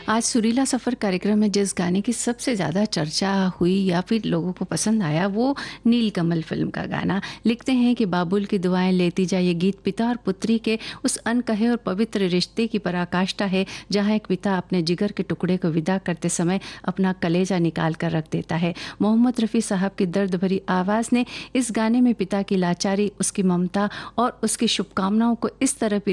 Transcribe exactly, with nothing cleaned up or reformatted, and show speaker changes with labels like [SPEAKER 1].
[SPEAKER 1] आज सुरीला सफ़र कार्यक्रम में जिस गाने की सबसे ज़्यादा चर्चा हुई या फिर लोगों को पसंद आया वो नीलकमल फ़िल्म का गाना। लिखते हैं कि बाबुल की दुआएं लेती जा ये गीत पिता और पुत्री के उस अनकहे और पवित्र रिश्ते की पराकाष्ठा है, जहां एक पिता अपने जिगर के टुकड़े को विदा करते समय अपना कलेजा निकाल कर रख देता है। मोहम्मद रफ़ी साहब की दर्द भरी आवाज़ ने इस गाने में पिता की लाचारी, उसकी ममता और उसकी शुभकामनाओं को इस तरह